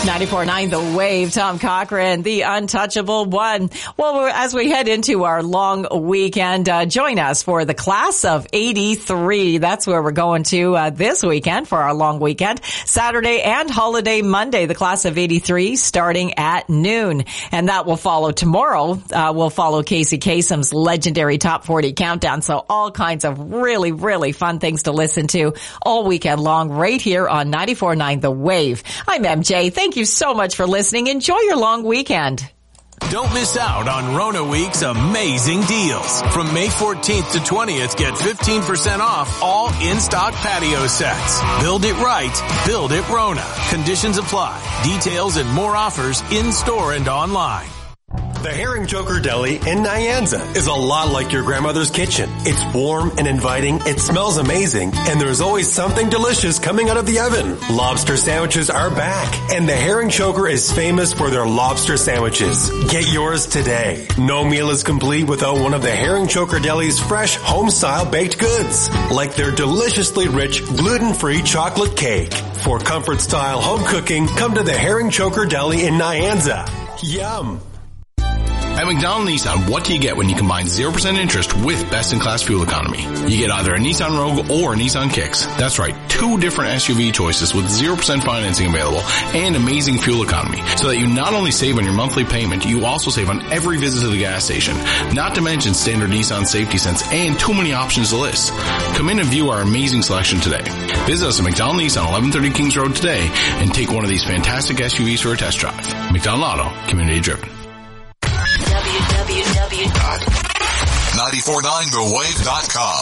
94.9 The Wave, Tom Cochran, the untouchable one. Well, as we head into our long weekend, join us for the class of 83. That's where we're going to this weekend for our long weekend. Saturday and holiday Monday, the class of 83 starting at noon. And that will follow tomorrow. We'll follow Casey Kasem's legendary Top 40 countdown. So all kinds of really, really fun things to listen to all weekend long right here on 94.9 The Wave. I'm MJ. Thank you so much for listening. Enjoy your long weekend. Don't miss out on Rona Week's amazing deals. From May 14th to 20th, get 15% off all in-stock patio sets. Build it right. Build it Rona. Conditions apply. Details and more offers in-store and online. The Herring Joker Deli in Nyanza is a lot like your grandmother's kitchen. It's warm and inviting, it smells amazing, and there's always something delicious coming out of the oven. Lobster sandwiches are back, and the Herring Joker is famous for their lobster sandwiches. Get yours today. No meal is complete without one of the Herring Joker Deli's fresh home-style baked goods, like their deliciously rich gluten-free chocolate cake. For comfort-style home cooking, come to the Herring Joker Deli in Nyanza. Yum! At McDonald Nissan, what do you get when you combine 0% interest with best-in-class fuel economy? You get either a Nissan Rogue or a Nissan Kicks. That's right, two different SUV choices with 0% financing available and amazing fuel economy, so that you not only save on your monthly payment, you also save on every visit to the gas station. Not to mention standard Nissan safety sense and too many options to list. Come in and view our amazing selection today. Visit us at McDonald Nissan, 1130 Kings Road today, and take one of these fantastic SUVs for a test drive. McDonald Auto, community driven. 949thewave.com